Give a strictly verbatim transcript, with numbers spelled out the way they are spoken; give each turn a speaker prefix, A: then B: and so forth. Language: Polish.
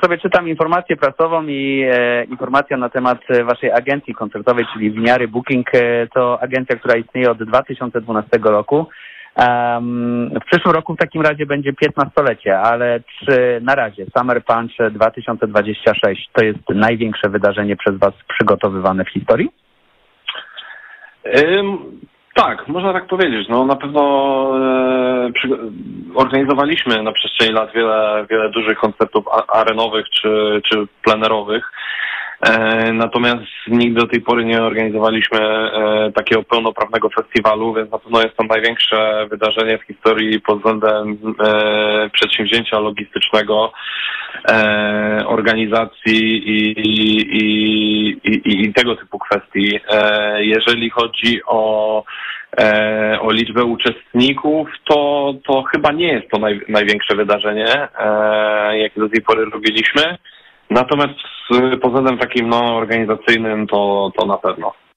A: sobie czytam informację prasową i e, informacja na temat waszej agencji koncertowej, czyli Winiary Booking. E, to agencja, która istnieje od dwa tysiące dwunastego roku. Um, w przyszłym roku w takim razie będzie piętnastolecie, ale czy na razie Summer Punch dwa tysiące dwudziesty szósty to jest największe wydarzenie przez was przygotowywane w historii?
B: Ym, tak, można tak powiedzieć. No na pewno e, przy, organizowaliśmy na przestrzeni lat wiele, wiele dużych koncertów a, arenowych czy, czy plenerowych. E, natomiast nigdy do tej pory nie organizowaliśmy e, takiego pełnoprawnego festiwalu, więc na pewno jest to największe wydarzenie w historii pod względem e, przedsięwzięcia logistycznego, e, organizacji i, i, i, i, i tego typu kwestii. E, jeżeli chodzi o E, o liczbę uczestników, to, to chyba nie jest to naj, największe wydarzenie, e, jakie do tej pory robiliśmy. Natomiast pod względem takim no, organizacyjnym to, to na pewno.